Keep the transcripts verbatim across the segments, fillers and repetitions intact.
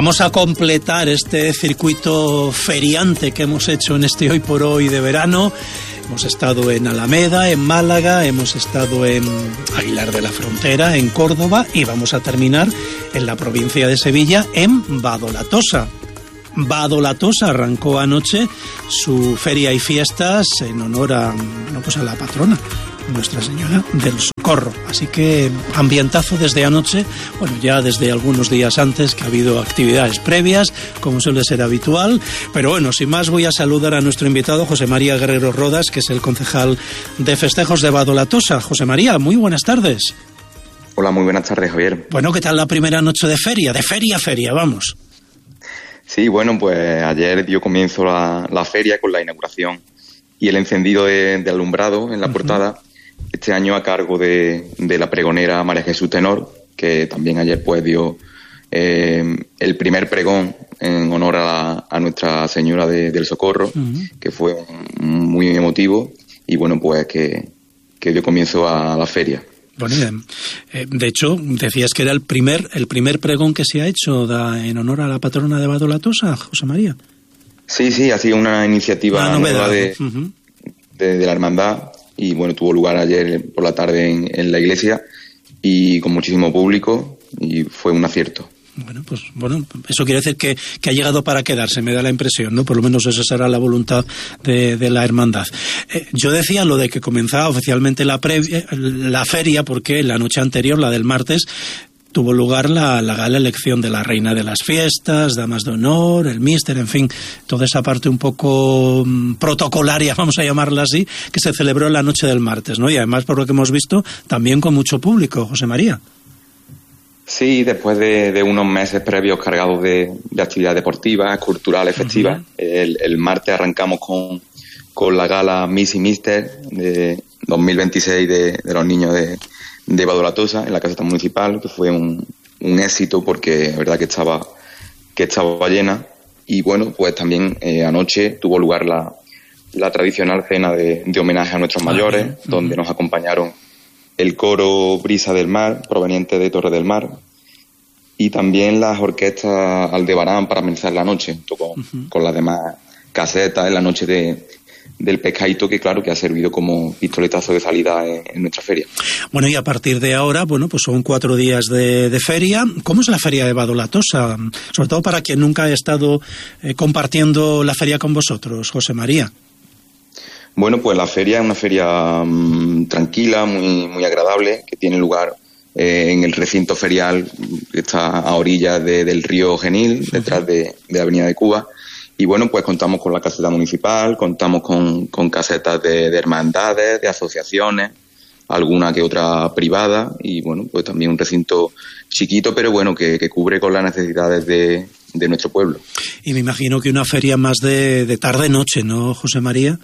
vamos a completar este circuito feriante que hemos hecho en este Hoy por Hoy de verano. Hemos estado en Alameda, en Málaga, hemos estado en Aguilar de la Frontera, en Córdoba, y vamos a terminar en la provincia de Sevilla, en Badolatosa. Badolatosa arrancó anoche su feria y fiestas en honor a, no, pues a la patrona, Nuestra Señora del Socorro. Así que ambientazo desde anoche, bueno, ya desde algunos días antes, que ha habido actividades previas, como suele ser habitual. Pero bueno, sin más, voy a saludar a nuestro invitado, José María Guerrero Rodas, que es el concejal de festejos de Badolatosa. José María, muy buenas tardes. Hola, muy buenas tardes, Javier. Bueno, ¿qué tal la primera noche de feria? De feria a feria, vamos. Sí, bueno, pues ayer dio comienzo la, la feria con la inauguración y el encendido de, de alumbrado en la uh-huh. portada, este año a cargo de, de la pregonera María Jesús Tenor, que también ayer pues dio eh, el primer pregón en honor a, a Nuestra Señora de, del Socorro, uh-huh. que fue muy emotivo y bueno, pues que, que dio comienzo a la feria. Bueno, eh, de hecho, decías que era el primer el primer pregón que se ha hecho da, en honor a la patrona de Badolatosa, José María. Sí, sí, ha sido una iniciativa una nueva de, uh-huh. de, de la hermandad y bueno, tuvo lugar ayer por la tarde en, en la iglesia y con muchísimo público y fue un acierto. Bueno, pues bueno, eso quiere decir que, que ha llegado para quedarse, me da la impresión, ¿no? Por lo menos esa será la voluntad de, de la hermandad. Eh, yo decía lo de que comenzaba oficialmente la, previa, la feria, porque la noche anterior, la del martes, tuvo lugar la, la gala elección de la reina de las fiestas, damas de honor, el míster, en fin, toda esa parte un poco um, protocolaria, vamos a llamarla así, que se celebró en la noche del martes, ¿no? Y además, por lo que hemos visto, también con mucho público, José María. Sí, después de, de unos meses previos cargados de, de actividades deportivas, culturales, festivas, uh-huh. el, el martes arrancamos con, con la gala Miss y míster de dos mil veintiséis de, de los niños de, de Badolatosa en la caseta municipal, que fue un, un éxito porque es verdad que estaba, que estaba llena. Y bueno, pues también eh, anoche tuvo lugar la, la tradicional cena de, de homenaje a nuestros mayores, uh-huh. donde nos acompañaron el coro Brisa del Mar, proveniente de Torre del Mar, y también las orquestas Aldebarán para amenizar la noche, junto con, uh-huh. con las demás casetas en la noche de, del pescadito, que claro que ha servido como pistoletazo de salida en, en nuestra feria. Bueno, y a partir de ahora, bueno, pues son cuatro días de, de feria. ¿Cómo es la feria de Badolatosa? Sobre todo para quien nunca ha estado eh, compartiendo la feria con vosotros, José María. Bueno, pues la feria es una feria um, tranquila, muy muy agradable, que tiene lugar eh, en el recinto ferial que está a orillas de, del río Genil, detrás de, de la Avenida de Cuba. Y bueno, pues contamos con la caseta municipal, contamos con, con casetas de, de hermandades, de asociaciones, alguna que otra privada, y bueno, pues también un recinto chiquito, pero bueno, que, que cubre con las necesidades de, de nuestro pueblo. Y me imagino que una feria más de, de tarde-noche, ¿no, José María?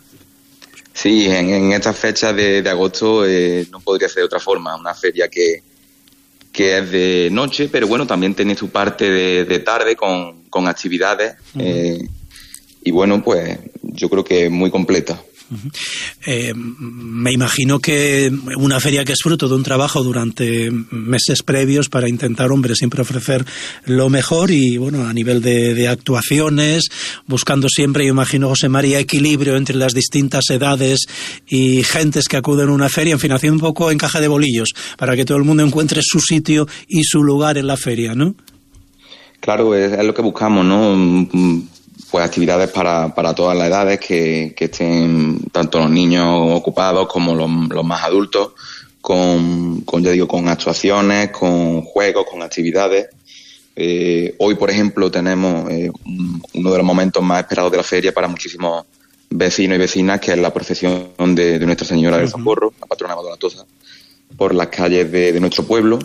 Sí, en, en estas fechas de, de agosto eh, no podría ser de otra forma. Una feria que, que es de noche, pero bueno, también tiene su parte de, de tarde con, con actividades. Uh-huh. eh, y bueno, pues yo creo que es muy completa. Uh-huh. Eh, me imagino que una feria que es fruto de un trabajo durante meses previos para intentar, hombre, siempre ofrecer lo mejor y, bueno, a nivel de, de actuaciones, buscando siempre, yo imagino, José María, equilibrio entre las distintas edades y gentes que acuden a una feria, en fin, haciendo un poco encaje de bolillos para que todo el mundo encuentre su sitio y su lugar en la feria, ¿no? Claro, es, es lo que buscamos, ¿no? Pues actividades para, para todas las edades, que, que estén tanto los niños ocupados como los, los más adultos, con, con, ya digo, con actuaciones, con juegos, con actividades. Eh, hoy, por ejemplo, tenemos eh, uno de los momentos más esperados de la feria para muchísimos vecinos y vecinas, que es la procesión de, de Nuestra Señora del Socorro, la patrona de Badolatosa, por las calles de, de nuestro pueblo.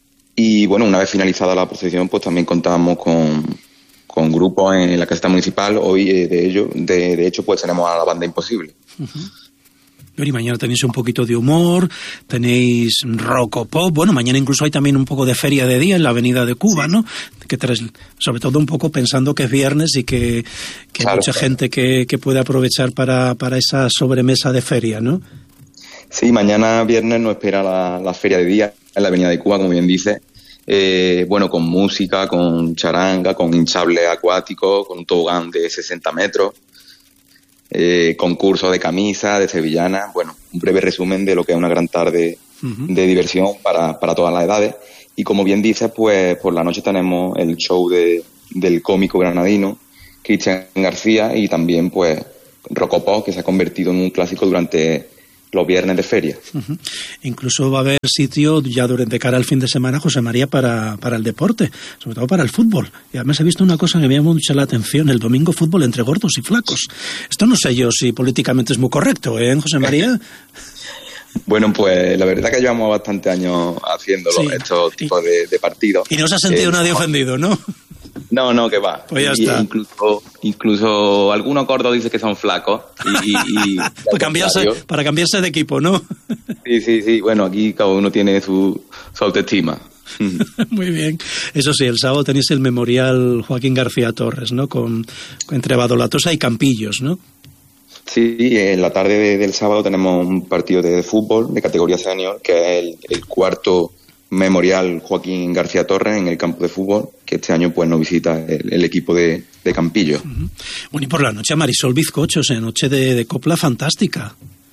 Y bueno, una vez finalizada la procesión, pues también contamos con... con grupos en la caseta municipal. Hoy, eh, de ello, de, de hecho, pues tenemos a la Banda Imposible. Uh-huh. Y mañana tenéis un poquito de humor, tenéis rock o pop. Bueno, mañana incluso hay también un poco de feria de día en la Avenida de Cuba, sí. ¿no? Que traes, sobre todo un poco pensando que es viernes y que, que claro, hay mucha claro. gente que, que puede aprovechar para, para esa sobremesa de feria, ¿no? Sí, mañana viernes nos espera la, la feria de día en la Avenida de Cuba, como bien dice. eh, bueno, con música, con charanga, con hinchable acuático, con un tobogán de sesenta metros, eh, concurso de camisa, de sevillana, bueno, un breve resumen de lo que es una gran tarde uh-huh. de diversión para, para todas las edades. Y como bien dices, pues por la noche tenemos el show de, del cómico granadino, Cristian García, y también pues Rocopó, que se ha convertido en un clásico durante los viernes de feria. Uh-huh. Incluso va a haber sitio ya durante cara al fin de semana, José María, para, para el deporte, sobre todo para el fútbol. Y además he visto una cosa que me llamó mucho la atención: el domingo fútbol entre gordos y flacos. Esto no sé yo si políticamente es muy correcto, ¿eh, José María? Bueno, pues la verdad que llevamos bastantes años haciéndolo, sí. estos tipos de, de partidos. Y no se ha sentido eh, nadie ofendido, ¿no? No, no, que va. Pues ya y está. Incluso, incluso algunos gordos dicen que son flacos. Y, y, y para, cambiarse, para cambiarse de equipo, ¿no? Sí, sí, sí. Bueno, aquí cada uno tiene su, su autoestima. Muy bien. Eso sí, el sábado tenéis el memorial Joaquín García Torres, ¿no? Con, entre Badolatosa y Campillos, ¿no? Sí, en la tarde de, del sábado tenemos un partido de fútbol de categoría senior, que es el, el cuarto memorial Joaquín García Torres en el campo de fútbol, que este año pues nos visita el, el equipo de, de Campillo. Uh-huh. Bueno, y por la noche Marisol Bizcochos, en noche de, de copla fantástica.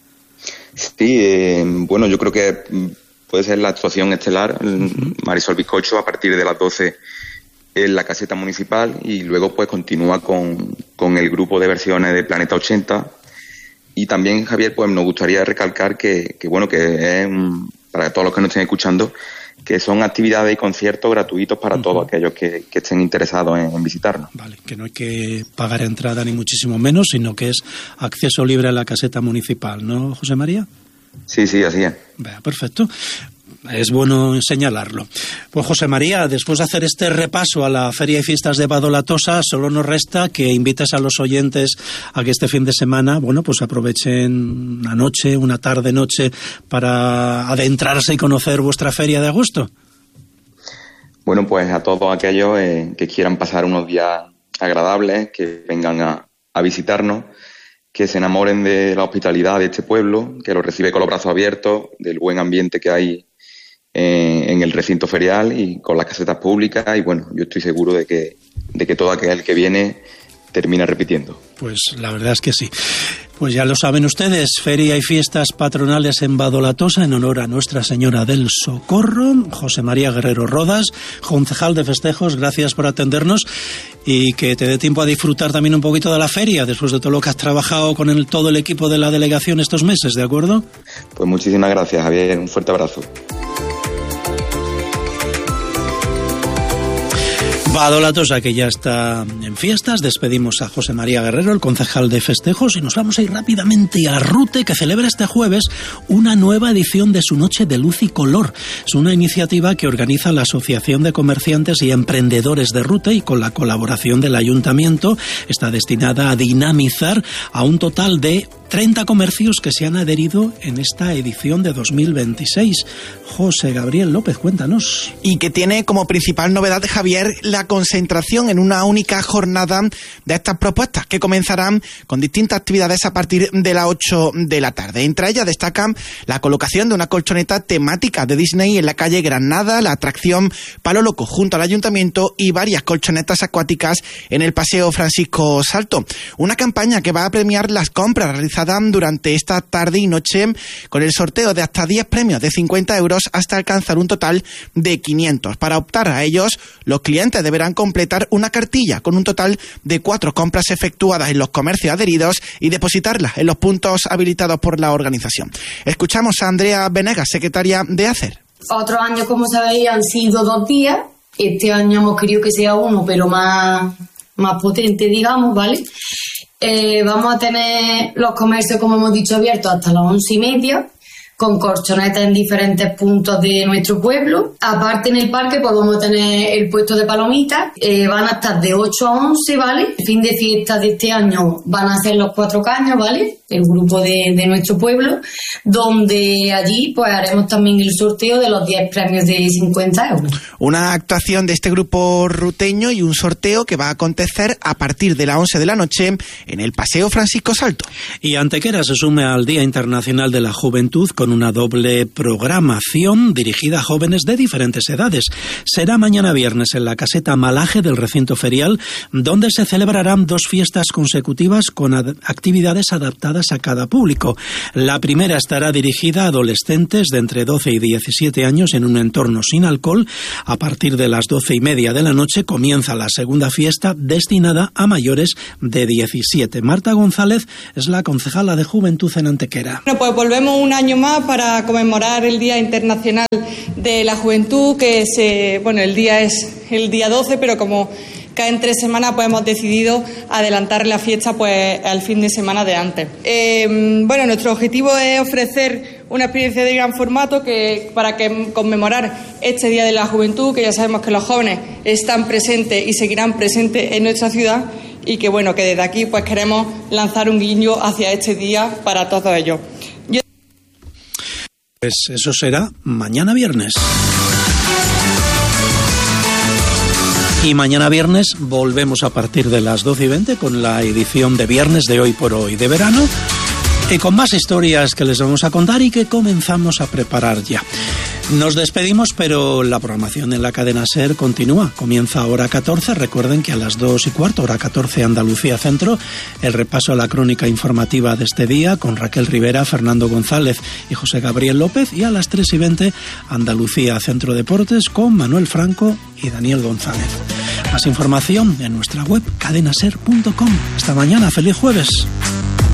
Sí, eh, bueno, yo creo que puede ser la actuación estelar, uh-huh. Marisol Bizcocho, a partir de las doce en la caseta municipal, y luego pues continúa con, con el grupo de versiones de Planeta ochenta. Y también, Javier, pues nos gustaría recalcar que, que bueno, que es, para todos los que nos estén escuchando, que son actividades y conciertos gratuitos para uh-huh. todos aquellos que, que estén interesados en, en visitarnos. Vale, que no hay que pagar entrada ni muchísimo menos, sino que es acceso libre a la caseta municipal, ¿no, José María? Sí, sí, así es. Vea, perfecto. Es bueno señalarlo. Pues José María, después de hacer este repaso a la Feria y Fiestas de Badolatosa, solo nos resta que invites a los oyentes a que este fin de semana, bueno, pues aprovechen una noche, una tarde-noche para adentrarse y conocer vuestra feria de agosto. Bueno, pues a todos aquellos eh, que quieran pasar unos días agradables, que vengan a, a visitarnos, que se enamoren de la hospitalidad de este pueblo, que lo recibe con los brazos abiertos, del buen ambiente que hay en el recinto ferial y con las casetas públicas, y bueno, yo estoy seguro de que, de que todo aquel que viene termina repitiendo. Pues la verdad es que sí. Pues ya lo saben ustedes, feria y fiestas patronales en Badolatosa en honor a Nuestra Señora del Socorro. José María Guerrero Rodas, concejal de festejos, gracias por atendernos y que te dé tiempo a disfrutar también un poquito de la feria después de todo lo que has trabajado con el, todo el equipo de la delegación estos meses, ¿de acuerdo? Pues muchísimas gracias, Javier, un fuerte abrazo. Badolatosa, que ya está en fiestas. Despedimos a José María Guerrero, el concejal de festejos, y nos vamos a ir rápidamente a Rute, que celebra este jueves una nueva edición de su Noche de Luz y Color. Es una iniciativa que organiza la Asociación de Comerciantes y Emprendedores de Rute, y con la colaboración del Ayuntamiento está destinada a dinamizar a un total de treinta comercios que se han adherido en esta edición de dos mil veintiséis. José Gabriel López, cuéntanos. Y que tiene como principal novedad, Javier, la concentración en una única jornada de estas propuestas, que comenzarán con distintas actividades a partir de las ocho de la tarde. Entre ellas destacan la colocación de una colchoneta temática de Disney en la calle Granada, la atracción Palo Loco junto al Ayuntamiento y varias colchonetas acuáticas en el Paseo Francisco Salto. Una campaña que va a premiar las compras realizadas durante esta tarde y noche con el sorteo de hasta diez premios de cincuenta euros hasta alcanzar un total de quinientos. Para optar a ellos, los clientes deberán completar una cartilla con un total de cuatro compras efectuadas en los comercios adheridos y depositarlas en los puntos habilitados por la organización. Escuchamos a Andrea Venegas, secretaria de ACER. Otros años, como sabéis, han sido dos días. Este año hemos querido que sea uno, pero más, más potente, digamos, ¿vale? Eh, vamos a tener los comercios, como hemos dicho, abiertos hasta las once y media, con colchonetas en diferentes puntos de nuestro pueblo. Aparte, en el parque pues vamos a tener el puesto de palomitas, eh, van a estar de ocho a once, ¿vale? El fin de fiesta de este año van a ser los cuatro caños, ¿vale? el grupo de, de nuestro pueblo, donde allí pues haremos también el sorteo de los diez premios de cincuenta euros. Una actuación de este grupo ruteño y un sorteo que va a acontecer a partir de las once de la noche en el Paseo Francisco Salto. Y Antequera se sume al Día Internacional de la Juventud con una doble programación dirigida a jóvenes de diferentes edades. Será mañana viernes en la caseta Malaje del recinto ferial, donde se celebrarán dos fiestas consecutivas con ad- actividades adaptadas a cada público. La primera estará dirigida a adolescentes de entre doce y diecisiete años en un entorno sin alcohol. A partir de las doce y media de la noche comienza la segunda fiesta destinada a mayores de diecisiete. Marta González es la concejala de Juventud en Antequera. Bueno, pues volvemos un año más para conmemorar el Día Internacional de la Juventud, que se, bueno, el día es el día doce, pero como cae en tres semanas, pues hemos decidido adelantar la fiesta pues al fin de semana de antes. Eh, bueno, nuestro objetivo es ofrecer una experiencia de gran formato que para que conmemorar este Día de la Juventud, que ya sabemos que los jóvenes están presentes y seguirán presentes en nuestra ciudad, y que bueno, que desde aquí pues queremos lanzar un guiño hacia este día para todos ellos. Yo... Pues eso será mañana viernes. Y mañana viernes volvemos a partir de las doce y veinte con la edición de viernes de Hoy por Hoy de verano, y con más historias que les vamos a contar y que comenzamos a preparar ya. Nos despedimos, pero la programación en la cadena SER continúa. Comienza a hora catorce. Recuerden que a las dos y cuarto, hora catorce, Andalucía Centro, el repaso a la crónica informativa de este día con Raquel Rivera, Fernando González y José Gabriel López. Y a las tres y veinte, Andalucía Centro Deportes con Manuel Franco y Daniel González. Más información en nuestra web cadena ser punto com. Hasta mañana. Feliz jueves.